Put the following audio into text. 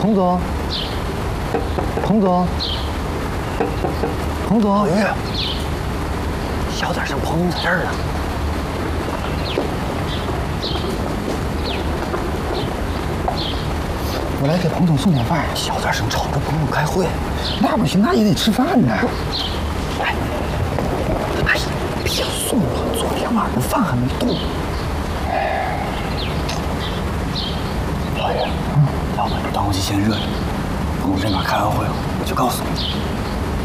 彭总，彭总，彭总，老于，小点声，彭总在这儿呢。我来给彭总送点饭，小点声，吵着彭总开会。那不行，那也得吃饭呢。哎，别送了，昨天晚上饭还没动。老于，要不你等我去先热着，等我这边开完会了，我就告诉你。